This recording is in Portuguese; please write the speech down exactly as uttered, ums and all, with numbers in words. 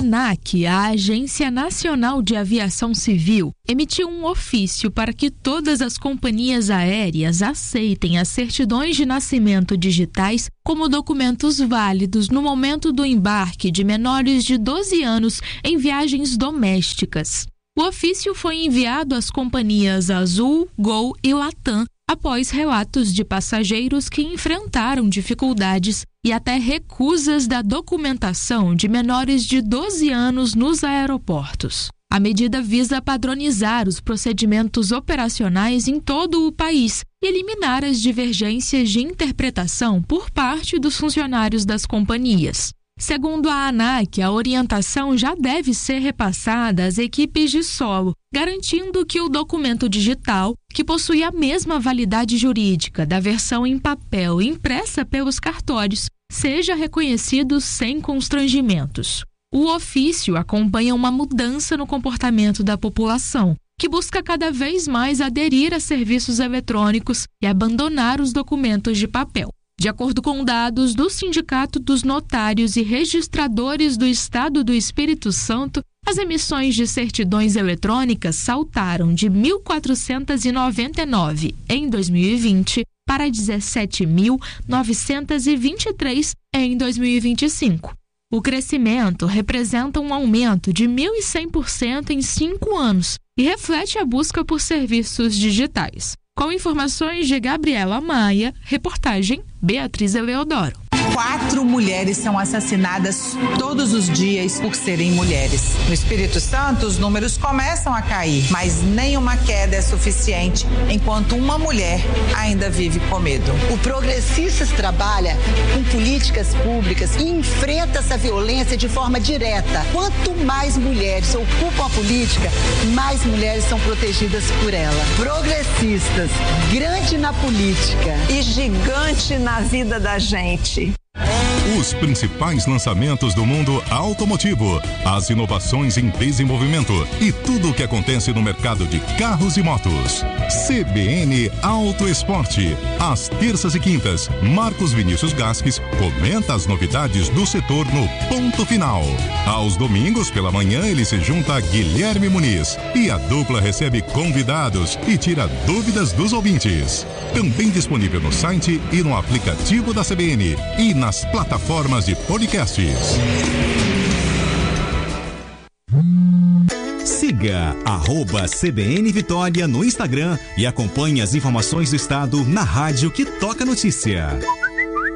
ANAC, a Agência Nacional de Aviação Civil, emitiu um ofício para que todas as companhias aéreas aceitem as certidões de nascimento digitais como documentos válidos no momento do embarque de menores de doze anos em viagens domésticas. O ofício foi enviado às companhias Azul, Gol e Latam após relatos de passageiros que enfrentaram dificuldades e até recusas da documentação de menores de doze anos nos aeroportos. A medida visa padronizar os procedimentos operacionais em todo o país e eliminar as divergências de interpretação por parte dos funcionários das companhias. Segundo a ANAC, a orientação já deve ser repassada às equipes de solo, garantindo que o documento digital, que possui a mesma validade jurídica da versão em papel impressa pelos cartórios, seja reconhecido sem constrangimentos. O ofício acompanha uma mudança no comportamento da população, que busca cada vez mais aderir a serviços eletrônicos e abandonar os documentos de papel. De acordo com dados do Sindicato dos Notários e Registradores do Estado do Espírito Santo, as emissões de certidões eletrônicas saltaram de mil quatrocentos e noventa e nove em dois mil e vinte para dezessete mil novecentos e vinte e três em dois mil e vinte e cinco. O crescimento representa um aumento de mil e cem por cento em cinco anos e reflete a busca por serviços digitais. Com informações de Gabriela Maia, reportagem Beatriz Eleodoro. Quatro mulheres são assassinadas todos os dias por serem mulheres. No Espírito Santo, os números começam a cair, mas nenhuma queda é suficiente enquanto uma mulher ainda vive com medo. O Progressistas trabalha com políticas públicas e enfrenta essa violência de forma direta. Quanto mais mulheres ocupam a política, mais mulheres são protegidas por ela. Progressistas, grande na política e gigante na vida da gente. Os principais lançamentos do mundo automotivo, as inovações em desenvolvimento e tudo o que acontece no mercado de carros e motos. C B N Auto Esporte. Às terças e quintas, Marcos Vinícius Gasques comenta as novidades do setor no Ponto Final. Aos domingos, pela manhã, ele se junta a Guilherme Muniz e a dupla recebe convidados e tira dúvidas dos ouvintes. Também disponível no site e no aplicativo da C B N e nas plataformas de podcasts. Siga arroba C B N Vitória no Instagram e acompanhe as informações do estado na rádio que toca notícia.